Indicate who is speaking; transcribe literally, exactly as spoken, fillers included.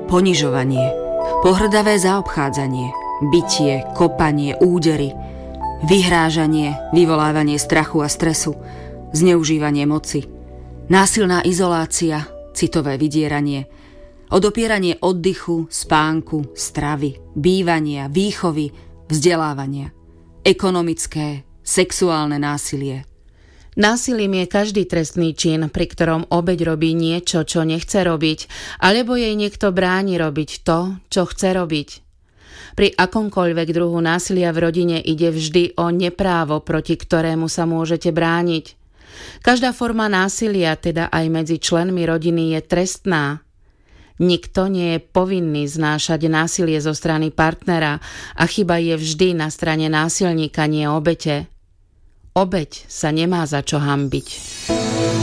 Speaker 1: ponižovanie, pohrdavé zaobchádzanie, bitie, kopanie, údery, vyhrážanie, vyvolávanie strachu a stresu, zneužívanie moci, násilná izolácia, citové vydieranie, odopieranie oddychu, spánku, stravy, bývania, výchovy, vzdelávania, ekonomické, sexuálne násilie.
Speaker 2: Násilím je každý trestný čin, pri ktorom obeť robí niečo, čo nechce robiť, alebo jej niekto bráni robiť to, čo chce robiť. Pri akomkoľvek druhu násilia v rodine ide vždy o neprávo, proti ktorému sa môžete brániť. Každá forma násilia, teda aj medzi členmi rodiny, je trestná. Nikto nie je povinný znášať násilie zo strany partnera a chyba je vždy na strane násilníka, nie obete. Obeť sa nemá za čo hanbiť.